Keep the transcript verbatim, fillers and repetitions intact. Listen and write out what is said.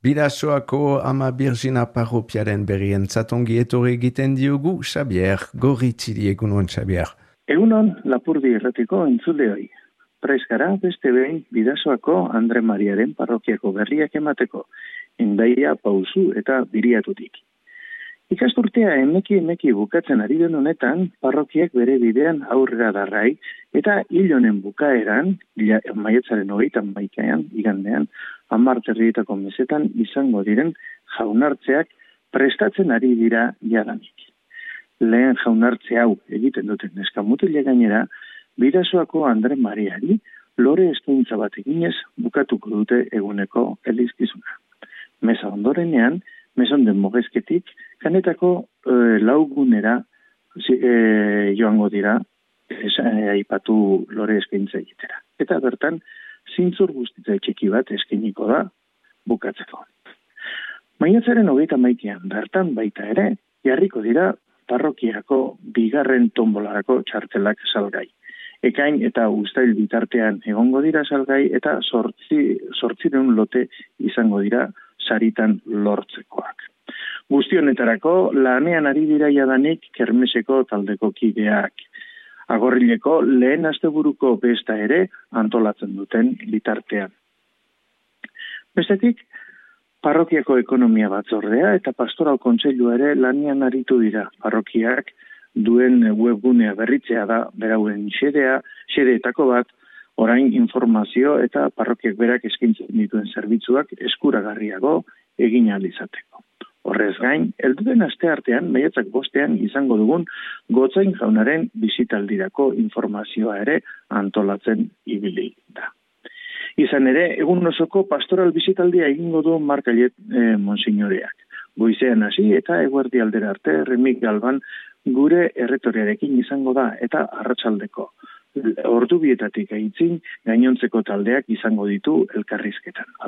Bidasoako Ama Birjina parropiaren berrien zatongi etorri egiten diogu Xabier Gorritziri. Egunon, Xabier. Egunon, Lapurdi erratiko entzuleoi. Praiskara beste behin Bidasoako Andre Mariaren parrokiako berriak emateko, Hendaia, Pauzu eta Biriatutik. Ikasturtea emeki emeki bukatzen ari den honetan, parrokiak bere bidean aurrera darrai, eta hil honen bukaeran, maiatzaren hogeita hamaikaean, igandean, hamar terrietako mesetan izango diren jaunartzeak prestatzen ari dira jadanik. Lehen jaunartze hau egiten duten eskamutile gainera, Bidasoako Andre Mariari lore eskaintza bat eginez bukatuko dute eguneko elizkizuna. Mesa ondorenean, mesonden mogezketik, kanetako e, laugunera e, joango dira e, aipatu lore eskaintza egitera. Eta bertan, zintzur guztitza txiki bat eskainiko da bukatzeko. Maiatzaren hogeita hamaikean bertan baita ere, jarriko dira parrokiako bigarren tombolarako txartelak salgai. Ekain eta uztail bitartean egongo dira salgai eta sortzi, sortzireun lote izango dira saritan lortzekoak. Guzti honetarako lanean ari dira jadanik kermeseko taldeko kideak. Agorrileko lehen asteburuko besta ere antolatzen duten bitartean. Bestetik, parrokiako ekonomia batzordea eta pastoral kontseilua ere lanean aritu dira. Parrokiak duen webgunea berritzea da berauen xedea, xedeetako bat, orain informazio eta parrokiak berak eskaintzen dituen zerbitzuak eskuragarriago egin ahal izateko. Horrez gain, helduen asteartean, maiatzak bostean izango dugun Gotzain jaunaren bisitaldirako informazioa ere antolatzen ibili da. Izan ere, egun osoko pastoral bisitaldia egingo du Mark Aiet eh, Monsignoreak. Goizean hasi eta eguerdi aldera arte Remik Galban gure erretoriarekin izango da eta arratsaldeko ordu bietatik aitzin gainontzeko taldeak izango ditu elkarrizketan.